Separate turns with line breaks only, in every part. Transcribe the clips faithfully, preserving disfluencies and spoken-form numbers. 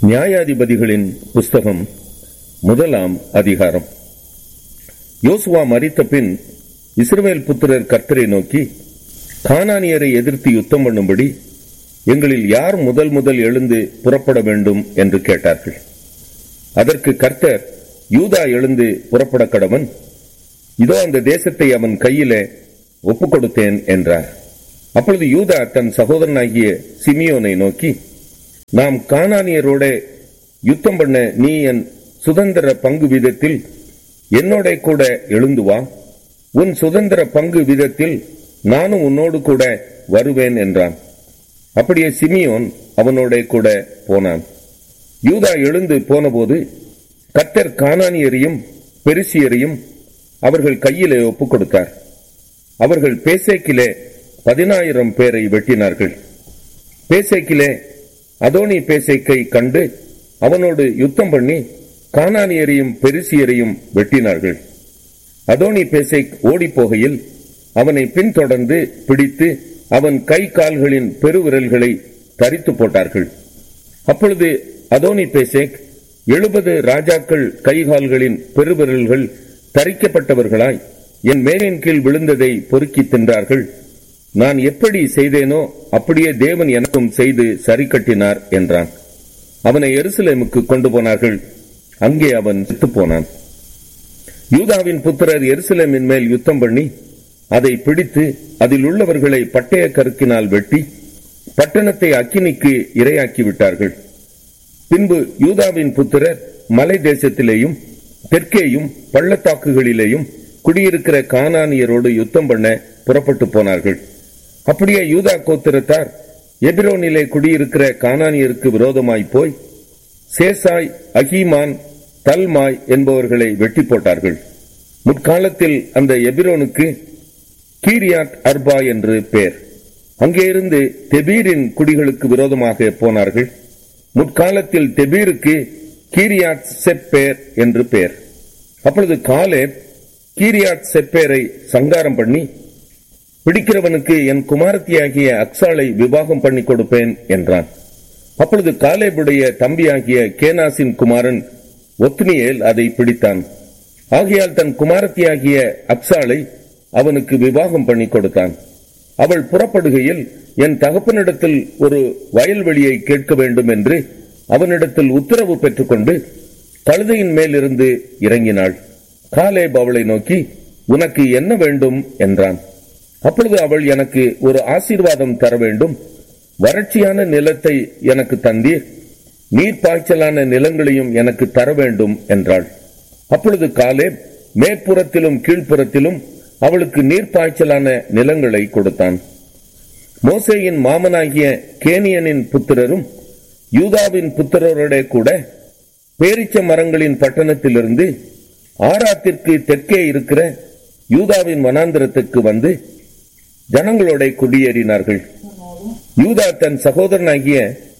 நியாயாதிபதிகளின் புஸ்தகம் முதலாம் அதிகாரம். யோசுவா மரித்த பின் இஸ்ரவேல் புத்திரர் கர்த்தரை நோக்கி, கானானியரை எதிர்த்து யுத்தம் பண்ணும்படி எங்களில் யார் முதல் முதல் எழுந்து புறப்பட வேண்டும் என்று கேட்டார்கள். அதற்கு கர்த்தர், யூதா எழுந்து புறப்பட கடவன், இதோ அந்த தேசத்தை அவன் கையிலே ஒப்புக் கொடுத்தேன் என்றார். அப்பொழுது யூதா தன் சகோதரனாகிய சிமியோனை நோக்கி, நாம் கானானியரோட யுத்தம் பண்ண நீ என் சுதந்திர பங்கு வீதத்தில் என்னோட கூட எழுந்து வா, உன் சுதந்திர பங்கு வீதத்தில் நானும் உன்னோடு கூட வருவேன் என்றான். அப்படியே சிமியோன் அவனோட கூட போனான். யூதா எழுந்து போனபோது கர்த்தர் கானானியரையும் பெரிசியரையும் அவர்கள் கையிலே ஒப்புக் கொடுத்தார். அவர்கள் பேசேக்கிலே பதினாயிரம் பேரை வெட்டினார்கள். பேசேக்கிலே அதோனி பேசேக்கை கண்டு அவனோடு யுத்தம் பண்ணி கானானியரையும் பெரிசியரையும் வெட்டினார்கள். அதோனி பேசேக் ஓடி போகையில் அவனை பின்தொடர்ந்து பிடித்து அவன் கை கால்களின் பெருவிரல்களை தரித்து போட்டார்கள். அப்பொழுது அதோனி பேசேக், எழுபது ராஜாக்கள் கைகால்களின் பெருவிரல்கள் தரிக்கப்பட்டவர்களாய் என் மேலின் கீழ் விழுந்ததை பொறுக்கி தின்றார்கள். நான் எப்படி செய்தேனோ அப்படியே தேவன் எனக்கும் செய்து சரி கட்டினார் என்றான். அவனை எருசலேமுக்கு கொண்டு போனார்கள். அங்கே அவன் செத்துப் போனான். யூதாவின் புத்திரர் எருசலேமின் மேல் யுத்தம் பண்ணி அதை பிடித்து அதில் உள்ளவர்களை பட்டய கருக்கினால் வெட்டி பட்டணத்தை அக்கினிக்கு இரையாக்கி விட்டார்கள். பின்பு யூதாவின் புத்திரர் மலை தேசத்திலேயும் தெற்கேயும் பள்ளத்தாக்குகளிலேயும் குடியிருக்கிற கானானியரோடு யுத்தம் பண்ண புறப்பட்டு போனார்கள். அப்படியே யூதா கோத்திரத்தார் எபிரோனிலே குடியிருக்கிற கானானியருக்கு விரோதமாய் போய் சேசாய், அகீமான், தல்மாய் என்பவர்களை வெட்டி போட்டார்கள். முற்காலத்தில் அந்த எபிரோனுக்கு கீரியாத் அர்பா என்று பெயர். அங்கே இருந்து தெபீரின் குடிகளுக்கு விரோதமாக போனார்கள். முற்காலத்தில் தெபீருக்கு கீரியாத் செப்பேர் என்று பெயர். அப்பொழுது காலேப் கீரியாத் செப்பேரை சங்காரம் பண்ணி, பிடிக்கிறவனுக்கு என் குமாரத்தியாகிய அக்சாளை விவாகம் பண்ணி கொடுப்பேன் என்றான். அப்பொழுது காலேபுடைய தம்பியாகிய கேனாசின் குமாரன் ஒத்னியேல் அதை பிடித்தான். ஆகையால் தன் குமாரத்தியாகிய அக்சாளை அவனுக்கு விவாகம் பண்ணி கொடுத்தான். அவள் புறப்படுகையில் என் தகப்பனிடத்தில் ஒரு வயல்வெளியை கேட்க வேண்டும் என்று அவனிடத்தில் உத்தரவு பெற்றுக்கொண்டு கழுதையின் மேலிருந்து இறங்கினாள். காலேப் அவளை நோக்கி, உனக்கு என்ன வேண்டும் என்றான். அப்பொழுது அவள், எனக்கு ஒரு ஆசீர்வாதம் தர வேண்டும், வறட்சியான நிலத்தை எனக்கு தந்தீர், நீர்ப்பாய்ச்சலான நிலங்களையும் எனக்கு தர வேண்டும் என்றாள். அப்பொழுது காலேப் மேற்புறத்திலும் கீழ்ப்புறத்திலும் அவளுக்கு நீர்ப்பாய்ச்சலான நிலங்களை கொடுத்தான். மோசேயின் மாமனாகிய கேனியனின் புத்திரரும் யூதாவின் புத்திரரோட கூட பேரிச்ச மரங்களின் பட்டணத்திலிருந்து ஆராத்திற்கு தெற்கே இருக்கிற யூதாவின் வனாந்திரத்துக்கு வந்து ஜனங்களோட குடியேறினார்கள். யூதா தன் சகோதரனாகிய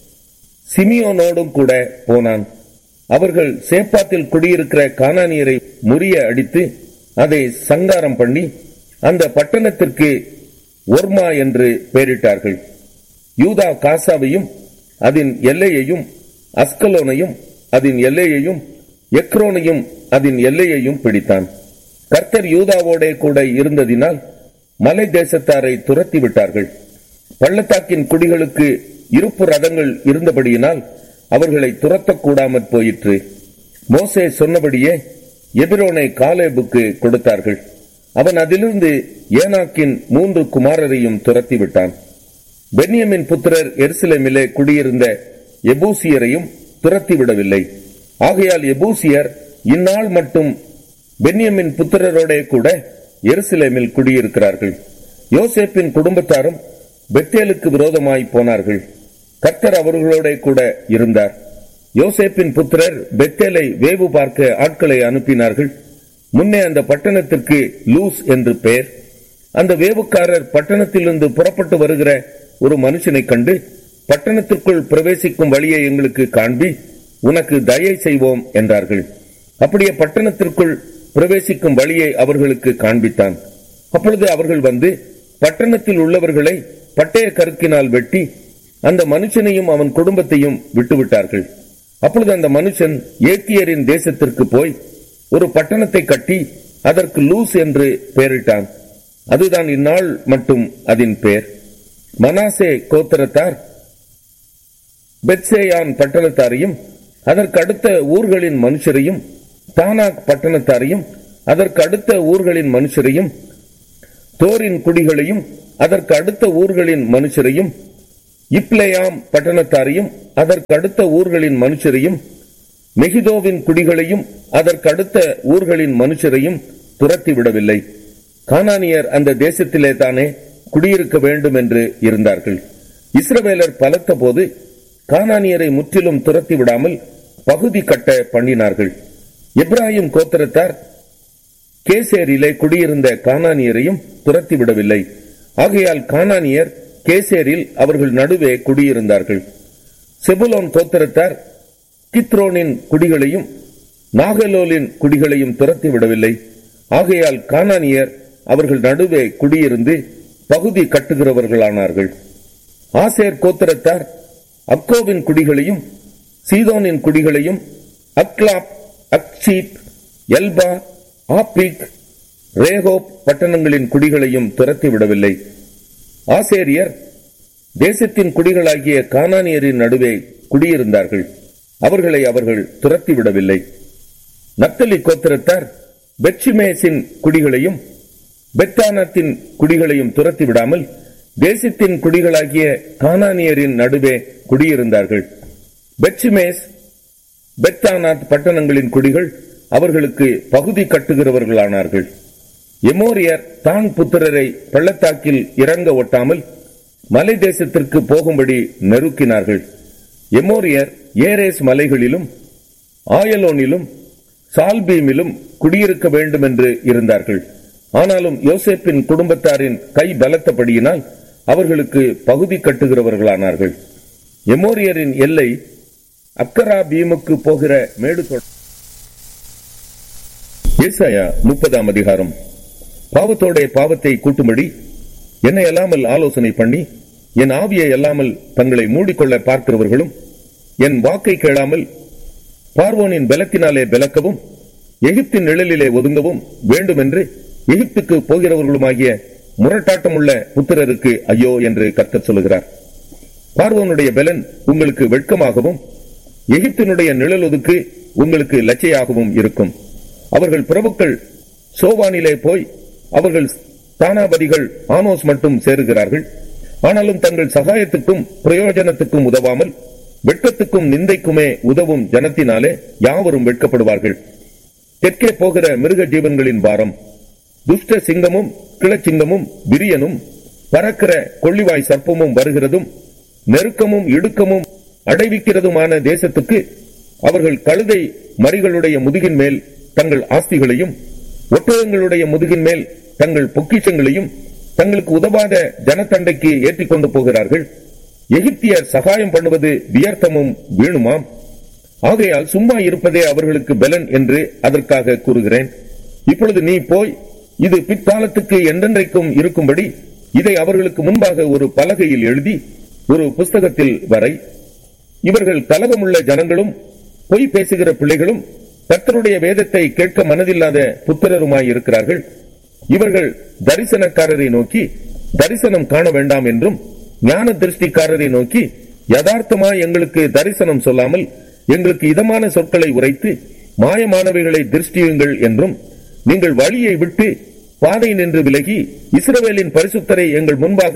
சிமியோனோடும் கூட போனான். அவர்கள் சேப்பாத்தில் குடியிருக்கிற கானானியரை முறிய அடித்து அதை சங்காரம் பண்ணி அந்த பட்டணத்திற்கு ஒர்மா என்று பெயரிட்டார்கள். யூதா காசாவையும் அதன் எல்லையையும், அஸ்கலோனையும் அதன் எல்லையையும், எக்ரோனையும் அதன் எல்லையையும் பிடித்தான். கர்த்தர் யூதாவோட கூட இருந்ததினால் மலை தேசத்தாரை துரத்தி விட்டார்கள். பள்ளத்தாக்கின் குடிகளுக்கு இருப்பு ரதங்கள் இருந்தபடியினால் அவர்களை துரத்தக்கூடாமற் போயிற்று. மோசே சொன்னபடியே எபிரோனை காலேபுக்கு கொடுத்தார்கள். அவன் அதிலிருந்து ஏனாக்கின் மூன்று குமாரரையும் துரத்தி விட்டான். பென்யமின் புத்திரர் எருசலேமிலே குடியிருந்த எபூசியரையும் துரத்தி விடவில்லை. ஆகையால் எபூசியர் இந்நாள் மட்டும் பென்யமின் புத்திரரோட கூட எருசலேமில் குடியிருக்கிறார்கள். யோசேப்பின் குடும்பத்தாரும் பெத்தேலுக்கு விரோதமாய் போனார்கள். கர்த்தர் அவர்களோட கூட இருந்தார். யோசேப்பின் புத்திரர் பெத்தேலை வேவு பார்க்க ஆட்களை அனுப்பினார்கள். முன்னே அந்த பட்டணத்திற்கு லூஸ் என்று பெயர். அந்த வேவுக்காரர் பட்டணத்திலிருந்து புறப்பட்டு வருகிற ஒரு மனுஷனை கண்டு, பட்டணத்திற்குள் பிரவேசிக்கும் வழியை எங்களுக்கு காண்பி, உனக்கு தயை செய்வோம் என்றார்கள். அப்படியே பட்டணத்திற்குள் பிரவேசிக்கும் வழியை அவர்களுக்கு காண்பித்தான். அப்பொழுது அவர்கள் வந்து பட்டணத்தில் உள்ளவர்களை பட்டய கருக்கினால் வெட்டி அந்த மனுஷனையும் அவன் குடும்பத்தையும் விட்டுவிட்டார்கள். அப்பொழுது அந்த மனுஷன் ஏத்தியரின் தேசத்திற்கு போய் ஒரு பட்டணத்தை கட்டி அதற்கு லூஸ் என்று பெயரிட்டான். அதுதான் இந்நாள் மட்டும் அதன் பெயர். மனாசே கோத்திரத்தார் பெத்சேயான் பட்டணத்தாரையும் அதற்கு அடுத்த ஊர்களின் மனுஷரையும், தானாக் பட்டணத்தாரையும் அதற்கு அடுத்த ஊர்களின் மனுஷரையும், தோரின் குடிகளையும் அதற்கு அடுத்த ஊர்களின் மனுஷரையும், இப்லேயாம் பட்டணத்தாரையும் அதற்கு அடுத்த ஊர்களின் மனுஷரையும், மெகிதோவின் குடிகளையும் அதற்கு அடுத்த ஊர்களின் மனுஷரையும் துரத்தி விடவில்லை. கானானியர் அந்த தேசத்திலே தானே குடியிருக்க வேண்டும் என்று இருந்தார்கள். இஸ்ரவேலர் பலத்த போது கானானியரை முற்றிலும் துரத்தி விடாமல் பகுதி கட்ட பண்ணினார்கள். எப்ராயிம் கோத்திரத்தார் கேசேரிலே குடியிருந்த கானானியரையும் துரத்தி விடவில்லை. ஆகையால் கானானியர் கேசேரில் அவர்கள் நடுவே குடியிருந்தார்கள். செபுலோன் கோத்திரத்தார் கித்ரோனின் குடிகளையும் நாகலோலின் குடிகளையும் துரத்தி விடவில்லை. ஆகையால் கானானியர் அவர்கள் நடுவே குடியிருந்து பகுதி கட்டுகிறவர்களானார்கள். ஆசேர் கோத்திரத்தார் அக்கோவின் குடிகளையும் சீதோனின் குடிகளையும் அக்லாப், அக்ஷீப், எல்பா, ஆப்பிக், ரேகோப் பட்டணங்களின் குடிகளையும் துரத்தி விடவில்லை. ஆசேரியர் தேசத்தின் குடிகளாகிய கானானியரின் நடுவே குடியிருந்தார்கள். அவர்களை அவர்கள் துரத்தி விடவில்லை. நப்தலி கோத்திரத்தார் பெத்ஷிமேசின் குடிகளையும் பெத்தானத்தின் குடிகளையும் துரத்தி விடாமல் தேசத்தின் குடிகளாகிய கானானியரின் நடுவே குடியிருந்தார்கள். பெத்ஷிமேஸ், பெத்தானாத் பட்டணங்களின் குடிகள் அவர்களுக்கு பகுதி கட்டுகிறவர்களானார்கள். எமோரியர் தான் புத்திரரை பள்ளத்தாக்கில் இறங்க ஒட்டாமல் மலை தேசத்திற்கு போகும்படி நெருக்கினார்கள். எமோரியர் ஏரேஸ் மலைகளிலும் ஆயலோனிலும் சால்பீமிலும் குடியிருக்க வேண்டும் என்று இருந்தார்கள். ஆனாலும் யோசேப்பின் குடும்பத்தாரின் கை பலத்தபடியினால் அவர்களுக்கு பகுதி கட்டுகிறவர்களானார்கள். எமோரியரின் எல்லை அக்கரா பீமுக்கு போகிற மேடு. ஏசாயா முப்பதாம் அதிகாரம். பாவத்தோட பாவத்தை கூட்டும்படி என்னை அல்லாமல் ஆலோசனை பண்ணி என் ஆவியை அல்லாமல் தங்களை மூடிக்கொள்ள பார்க்கிறவர்களும் என் வாக்கை கேளாமல் பார்வோனின் பலத்தினாலே பலக்கவும் எகிப்தின் நிழலிலே ஒதுங்கவும் வேண்டும் என்று எகிப்துக்கு போகிறவர்களுமாகிய முரட்டாட்டம் உள்ள புத்திரருக்கு ஐயோ என்று கர்த்தர் சொல்லுகிறார். பார்வோனுடைய பலன் உங்களுக்கு வெட்கமாகவும் எகிப்தினுடைய நிழலொதுக்கு உங்களுக்கு லட்சையாகவும் இருக்கும். அவர்கள் பிரபுக்கள் சோவானிலே போய் அவர்கள் தானாபதிகள் ஆனோஸ் மட்டும் சேருகிறார்கள். ஆனாலும் தங்கள் சகாயத்துக்கும் பிரயோஜனத்துக்கும் உதவாமல் வெட்கத்துக்கும் நிந்தைக்குமே உதவும் ஜனத்தினாலே யாவரும் வெட்கப்படுவார்கள். தெற்கே போகிற மிருக ஜீவன்களின் பாரம், துஷ்ட சிங்கமும் கிளச்சிங்கமும் விரியனும் பறக்கிற கொள்ளிவாய் சர்ப்பமும் வருகிறதும் நெருக்கமும் இடுக்கமும் அடைவிக்கிறதுமான தேசத்துக்கு அவர்கள் கழுதை மறிகளுடைய முதுகின் மேல் தங்கள் ஆஸ்திகளையும் ஒட்டகங்களுடைய முதுகின் மேல் தங்கள் பொக்கிஷங்களையும் தங்களுக்கு உதவாத ஜனத்தண்டைக்கு ஏற்றிக் கொண்டு போகிறார்கள். எகிப்தியர் சகாயம் பண்ணுவது வியர்த்தமும் வீணுமாம். ஆகையால் சும்மா இருப்பதே அவர்களுக்கு பலன் என்று அதற்காக கூறுகிறேன். இப்பொழுது நீ போய் இது பிற்காலத்துக்கு என்றென்றைக்கும் இருக்கும்படி இதை அவர்களுக்கு முன்பாக ஒரு பலகையில் எழுதி ஒரு புஸ்தகத்தில் வரை. இவர்கள் கலகமுள்ள ஜனங்களும் பொய் பேசுகிற பிள்ளைகளும் கர்த்தருடைய வேதத்தை கேட்க மனதில்லாத புத்திரருமாய் இருக்கிறார்கள். இவர்கள் தரிசனக்காரரை நோக்கி தரிசனம் காண வேண்டாம் என்றும் ஞான திருஷ்டிக்காரரை நோக்கி யதார்த்தமாய் எங்களுக்கு தரிசனம் சொல்லாமல் எங்களுக்கு இதமான சொற்களை உரைத்து மாயமானவைகளை திருஷ்டியுங்கள் என்றும் நீங்கள் வழியை விட்டு பாதை நின்று விலகி இஸ்ரவேலின் பரிசுத்தரை எங்கள் முன்பாக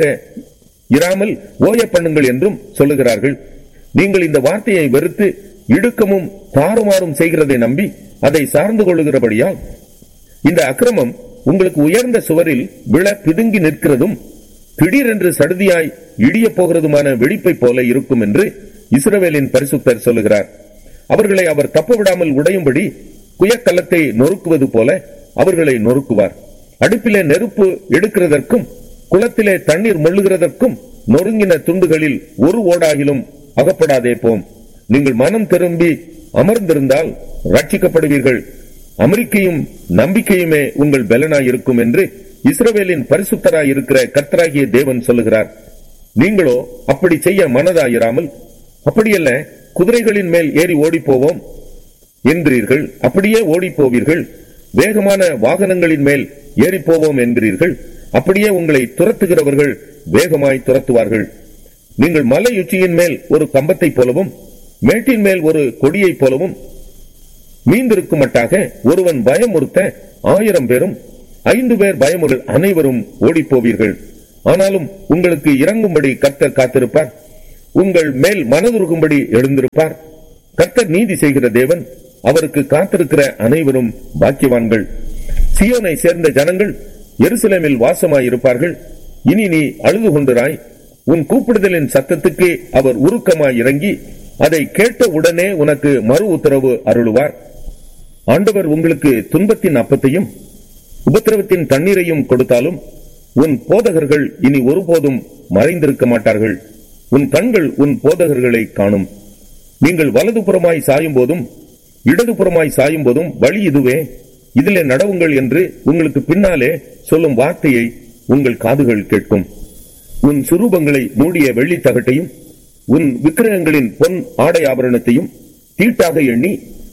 இராமல் ஓய பண்ணுங்கள் என்றும் சொல்லுகிறார்கள். நீங்கள் இந்த வார்த்தையை வெறுத்து இடுக்கமும் தாறுமாறும் செய்கிறதை நம்பி அதை சார்ந்து கொள்ளுகிறபடியால் இந்த அக்கிரமம் உங்களுக்கு உயர்ந்த சுவரில் விழ பிதுங்கி நிற்கிறதும் திடீரென்று சடுதியாய் இடிய போகிறதுமான வெடிப்பை போல இருக்கும் என்று இஸ்ரவேலின் பரிசுத்தர் சொல்லுகிறார். அவர்களை அவர் தப்ப விடாமல் உடையும்படி குயக்கல்லத்தை நொறுக்குவது போல அவர்களை நொறுக்குவார். அடுப்பிலே நெருப்பு எடுக்கிறதற்கும் குளத்திலே தண்ணீர் மொள்ளுகிறதற்கும் நொறுங்கின துண்டுகளில் ஒரு ஓடாகிலும் அகப்படாதே போம். நீங்கள் மனம் திரும்பி அமர்ந்திருந்தால் ரட்சிக்கப்படுவீர்கள். அமெரிக்கையும் நம்பிக்கையுமே உங்கள் பலனாயிருக்கும் என்று இஸ்ரவேலின் பரிசுத்தராய் இருக்கிற கர்த்தராகிய தேவன் சொல்லுகிறார். நீங்களோ அப்படி செய்ய மனதாயிராமல், அப்படியல்ல குதிரைகளின் மேல் ஏறி ஓடிப்போவோம் என்கிறீர்கள், அப்படியே ஓடிப்போவீர்கள். வேகமான வாகனங்களின் மேல் ஏறிப்போவோம் என்கிறீர்கள், அப்படியே உங்களை துரத்துகிறவர்கள் வேகமாய் துரத்துவார்கள். நீங்கள் மலையுச்சியின் மேல் ஒரு கம்பத்தை போலவும் மேட்டின் மேல் ஒரு கொடியை போலவும் மீந்திருக்கும் மட்டாக ஒருவன் பயமுறுத்த ஆயிரம் பேரும் ஐந்து பேர் பயமுறு அனைவரும் ஓடிப்போவீர்கள். ஆனாலும் உங்களுக்கு இறங்கும்படி கர்த்தர் காத்திருப்பார், உங்கள் மேல் மனதுருகும்படி எழுந்திருப்பார். கர்த்தர் நீதி செய்கிற தேவன், அவருக்கு காத்திருக்கிற அனைவரும் பாக்கியவான்கள். சியோனை சேர்ந்த ஜனங்கள் எருசலேமில் வாசமாயிருப்பார்கள். இனி நீ அழுது கொண்டிராய். உன் கூப்பிடுதலின் சத்தத்துக்கு அவர் உருக்கமாய் இறங்கி அதை கேட்ட உடனே உனக்கு மறு உத்தரவு அருளுவார். ஆண்டவர் உங்களுக்கு துன்பத்தின் அப்பத்தையும் உபத்திரவத்தின் தண்ணீரையும் கொடுத்தாலும் உன் போதகர்கள் இனி ஒருபோதும் மறைந்திருக்க மாட்டார்கள். உன் கண்கள் உன் போதகர்களை காணும். நீங்கள் வலதுபுறமாய் சாயும் போதும் இடதுபுறமாய் சாயும் போதும் வழி இதுவே, இதிலே நடவுங்கள் என்று உங்களுக்கு பின்னாலே சொல்லும் வார்த்தையை உங்கள் காதுகள் கேட்கும். உன் சுரூபங்களை மூடிய வெள்ளி தகட்டையும் உன் விக்கிரகங்களின் பொன் ஆடை ஆபரணத்தையும் தீட்டாக எண்ணி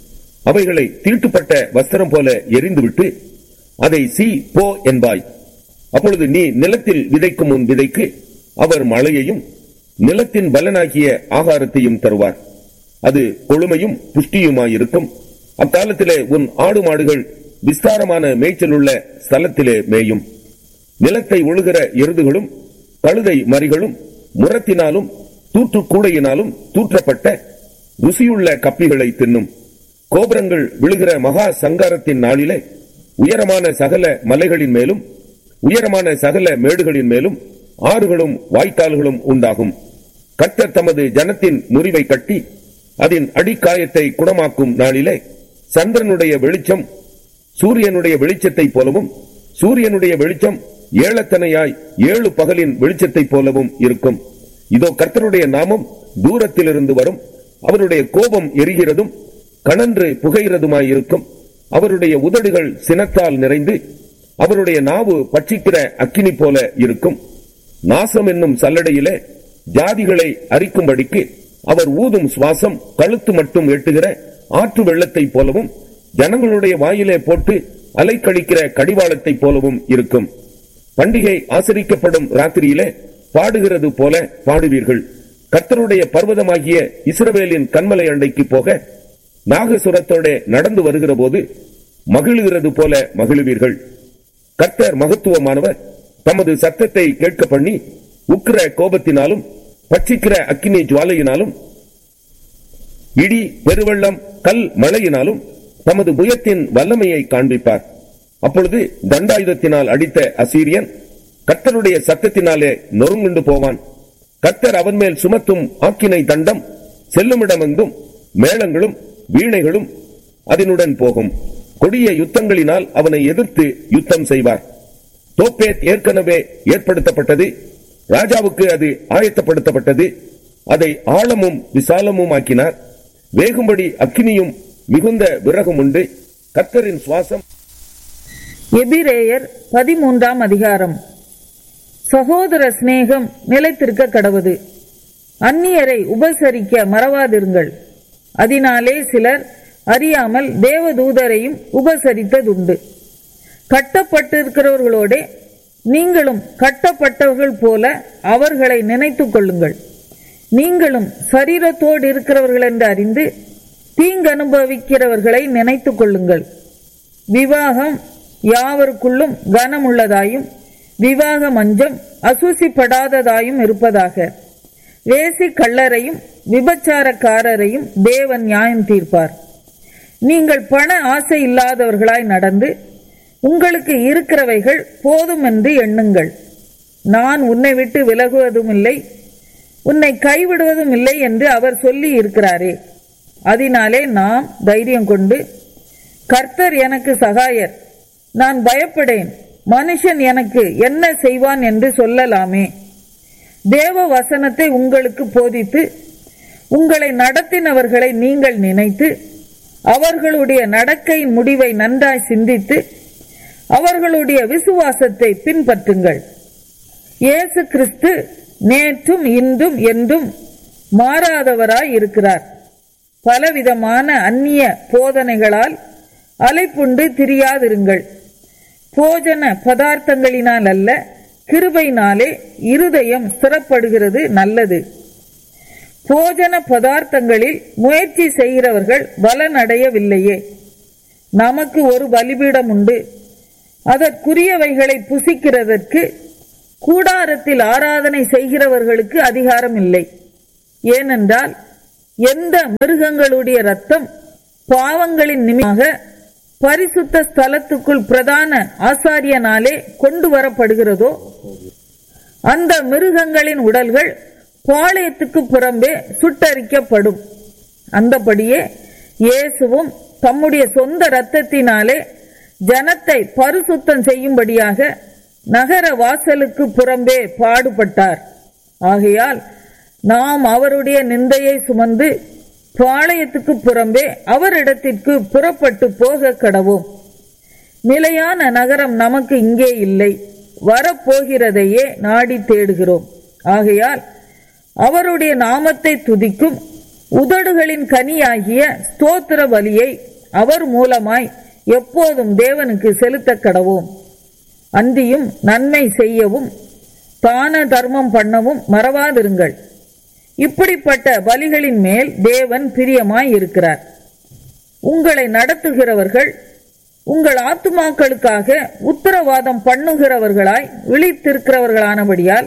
அவைகளை தீட்டுப்பட்ட வஸ்திரம் போல எரிந்துவிட்டு அதை சீ போ என்பாய். அப்பொழுது நீ நிலத்தில் விதைக்கும் உன் விதைக்கு அவர் மழையையும் நிலத்தின் பலனாகிய ஆகாரத்தையும் தருவார். அது கொழுமையும் புஷ்டியுமாயிருக்கும். அக்காலத்திலே உன் ஆடு மாடுகள் விஸ்தாரமான மேய்ச்சல் உள்ள ஸ்தலத்திலே மேயும். நிலத்தை ஒழுகிற எருதுகளும் கழுதை மறிகளும் முரத்தினாலும் தூற்று கூடையினாலும் தூற்றப்பட்ட ருசியுள்ள கப்பிகளை தின்னும். கோபுரங்கள் விழுகிற மகா சங்காரத்தின் நாளிலே உயரமான சகல மலைகளின் மேலும் உயரமான சகல மேடுகளின் மேலும் ஆறுகளும் வாய்க்கால்களும் உண்டாகும். கர்த்தர் தமது ஜனத்தின் முறிவை கட்டி அதன் அடிக்காயத்தை குணமாக்கும் நாளிலே சந்திரனுடைய வெளிச்சம் சூரியனுடைய வெளிச்சத்தை போலவும் சூரியனுடைய வெளிச்சம் ஏழத்தனையாய் ஏழு பகலின் வெளிச்சத்தை போலவும் இருக்கும். இதோ கர்த்தருடைய நாமம் தூரத்திலிருந்து வரும். அவருடைய கோபம் எரிகிறதும் கனன்று புகைகிறதுமாயிருக்கும். அவருடைய உதடுகள் சினத்தால் நிறைந்து அவருடைய நாவு பட்சிக்கிற அக்கினி போல இருக்கும். நாசம் என்னும் சல்லடையிலே ஜாதிகளை அரிக்கும்படிக்கு அவர் ஊதும் சுவாசம் கழுத்து மட்டும் எட்டுகிற ஆற்று வெள்ளத்தை போலவும் ஜனங்களுடைய வாயிலே போட்டு அலைக்கழிக்கிற கடிவாளத்தை போலவும் இருக்கும். பண்டிகை ஆசரிக்கப்படும் ராத்திரியிலே பாடுகிறது போல பாடுவீர்கள். கர்த்தருடைய பர்வதமாகிய இஸ்ரவேலின் கன்மலை அண்டைக்கு போக நாகசுரத்தோட நடந்து வருகிற போது மகிழுகிறது போல மகிழுவீர்கள். கர்த்தர் மகத்துவமானவர். தமது சத்தத்தை கேட்க பண்ணி உக்கிர கோபத்தினாலும் பட்சிக்கிற அக்கினி ஜுவாலையினாலும் இடி பெருவெள்ளம் கல் மழையினாலும் தமது புயத்தின் வல்லமையை காண்பிப்பார். அப்பொழுது தண்டாயுதத்தினால் அடித்த அசீரியன் கர்த்தருடைய சத்தத்தினாலே நொறுங்குண்டு போவான். கர்த்தர் அவன் மேல் சுமத்தும் ஆக்கினை தண்டம் செல்லுமிடமெங்கும் மேளங்களும் வீணைகளும் அதனுடன் போகும். கொடிய யுத்தங்களினால் அவனை எதிர்த்து யுத்தம் செய்வார். தோப்பேத் ஏற்கனவே ஏற்படுத்தப்பட்டது, ராஜாவுக்கு அது ஆயத்தப்படுத்தப்பட்டது. அதை ஆழமும் விசாலமும் ஆக்கினார். வேகும்படி அக்கினியும் மிகுந்த விறகும் உண்டு. கர்த்தரின் சுவாசம்.
எபிரேயர் பதிமூன்றாம் அதிகாரம். சகோதர சிநேகம் நிலைத்திருக்க கடவுது. அந்நியரை உபசரிக்க மறவாதிருங்கள். அதனாலே சிலர் அறியாமல் தேவதூதரையும் உபசரித்ததுண்டு. கட்டப்பட்டிருக்கிறவர்களோட நீங்களும் கட்டப்பட்டவர்கள் போல அவர்களை நினைத்துக் கொள்ளுங்கள். நீங்களும் சரீரத்தோடு இருக்கிறவர்கள் என்று அறிந்து தீங்கு அனுபவிக்கிறவர்களை நினைத்துக் கொள்ளுங்கள். விவாகம் யாவருக்குள்ளும் கனமுள்ளதாயும் விவாக மஞ்சம் அசூசிப்படாததாயும் இருப்பதாக. வேசி கள்ளரையும் விபச்சாரக்காரரையும் தேவன் நியாயம் தீர்ப்பார். நீங்கள் பண ஆசை இல்லாதவர்களாய் நடந்து உங்களுக்கு இருக்கிறவைகள் போதும் என்று எண்ணுங்கள். நான் உன்னை விட்டு விலகுவதும் இல்லை, உன்னை கைவிடுவதும் இல்லை என்று அவர் சொல்லி இருக்கிறாரே. அதனாலே நாம் தைரியம் கொண்டு, கர்த்தர் எனக்கு சகாயர், நான் பயப்படேன், மனுஷன் எனக்கு என்ன செய்வான் என்று சொல்லலாமே. தேவ வசனத்தை உங்களுக்கு போதித்து உங்களை நடத்தினவர்களை நீங்கள் நினைத்து அவர்களுடைய நடக்கையின் முடிவை நன்றாய் சிந்தித்து அவர்களுடைய விசுவாசத்தை பின்பற்றுங்கள். இயேசு கிறிஸ்து நேற்றும் இன்றும் என்றும் மாறாதவராய் இருக்கிறார். பலவிதமான அந்நிய போதனைகளால் அலைப்புண்டு திரியாதிருங்கள். போஜன பதார்த்தங்களினால் அல்ல, கிருபையினாலே இருதயம் ஸ்திரப்படுகிறது நல்லது. போஜன பதார்த்தங்களில் முயற்சி செய்கிறவர்கள் பலனடையவில்லையே. நமக்கு ஒரு பலிபீடம் உண்டு, அதற்குரியவைகளை புசிக்கிறதற்கு கூடாரத்தில் ஆராதனை செய்கிறவர்களுக்கு அதிகாரம் இல்லை. ஏனென்றால் எந்த மிருகங்களுடைய இரத்தம் பாவங்களின் நிமித்தமாக பரிசுத்த ஸ்தலத்துக்குள் பிரதான ஆசாரியனாலே கொண்டு வரப்படுகிறதோ, அந்த மிருகங்களின் உடல்கள் பாளையத்துக்கு புறம்பே சுட்டரிக்கப்படும். அந்தபடியே இயேசுவும் தம்முடைய சொந்த இரத்தத்தினாலே ஜனத்தை பரிசுத்தம் செய்யும்படியாக நகர வாசலுக்கு புறம்பே பாடுபட்டார். ஆகையால் நாம் அவருடைய நிந்தையை சுமந்து பாளையத்துக்கு புறம்பே அவரிடத்திற்கு புறப்பட்டு போக கடவோம். நிலையான நகரம் நமக்கு இங்கே இல்லை, வரப்போகிறதையே நாடி தேடுகிறோம். ஆகையால் அவருடைய நாமத்தை துதிக்கும் உதடுகளின் கனியாகிய ஸ்தோத்திர பலியை அவர் மூலமாய் எப்போதும் தேவனுக்கு செலுத்த கடவோம். அன்றியும் நன்மை செய்யவும் தான தர்மம் பண்ணவும் மறவாதிருங்கள். இப்படிப்பட்ட பலிகளின் மேல் தேவன் பிரியமாய் இருக்கிறார். உங்களை நடத்துகிறவர்கள் உங்கள் ஆத்துமாக்களுக்காக உத்தரவாதம் பண்ணுகிறவர்களாய் விழித்திருக்கிறவர்களானபடியால்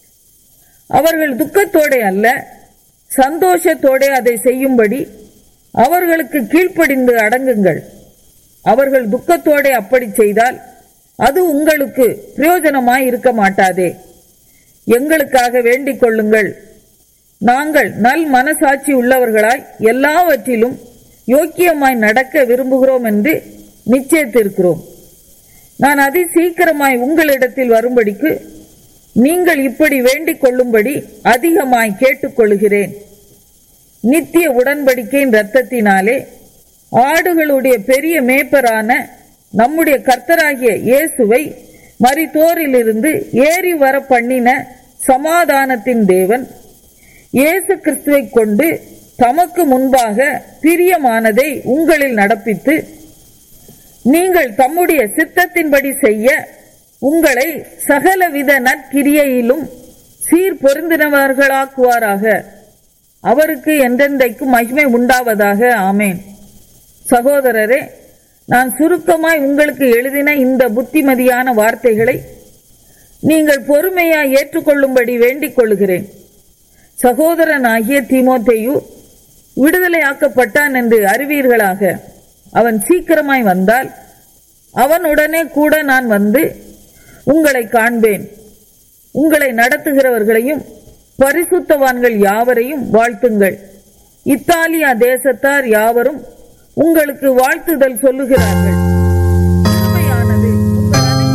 அவர்கள் துக்கத்தோட அல்ல, சந்தோஷத்தோட அதை செய்யும்படி அவர்களுக்கு கீழ்ப்படிந்து அடங்குங்கள். அவர்கள் துக்கத்தோட அப்படி செய்தால் அது உங்களுக்கு பிரயோஜனமாய் இருக்க மாட்டாதே. எங்களுக்காக வேண்டிக் கொள்ளுங்கள். நாங்கள் நல் மனசாட்சி உள்ளவர்களாய் எல்லாவற்றிலும் யோக்கியமாய் நடக்க விரும்புகிறோம் என்று நிச்சயித்திருக்கிறோம். நான் அதி சீக்கிரமாய் உங்களிடத்தில் வரும்படிக்கு நீங்கள் இப்படி வேண்டிக் கொள்ளும்படி அதிகமாய் கேட்டுக்கொள்கிறேன். நித்திய உடன்படிக்கையின் இரத்தத்தினாலே ஆடுகளுடைய பெரிய மேய்ப்பரான நம்முடைய கர்த்தராகிய இயேசுவை மரித்தோரிலிருந்து ஏறி வர பண்ணின சமாதானத்தின் தேவன் இயேசு கிறிஸ்துவை கொண்டு தமக்கு முன்பாக பிரியமானதை உங்களில் நடப்பித்து நீங்கள் தம்முடைய சித்தத்தின்படி செய்ய உங்களை சகலவித நற்கிரியையிலும் சீர் பொருந்தினவர்களாக்குவாராக. அவருக்கு என்றென்றைக்கும் மகிமை உண்டாவதாக. ஆமேன். சகோதரரே, நான் சுருக்கமாய் உங்களுக்கு எழுதின இந்த புத்திமதியான வார்த்தைகளை நீங்கள் பொறுமையாய் ஏற்றுக்கொள்ளும்படி வேண்டிக் கொள்கிறேன். சகோதரனாகிய தீமோத்தேயு விடுதலையாக்கப்பட்டான் என்று அறிவீர்களாக. அவன் சீக்கிரமாய் வந்தால் அவனுடனே கூட நான் வந்து உங்களை காண்பேன். உங்களை நடத்துகிறவர்களையும் பரிசுத்தவான்கள் யாவரையும் வாழ்த்துங்கள். இத்தாலியா தேசத்தார் யாவரும் உங்களுக்கு வாழ்த்துதல் சொல்லுகிறார்கள்.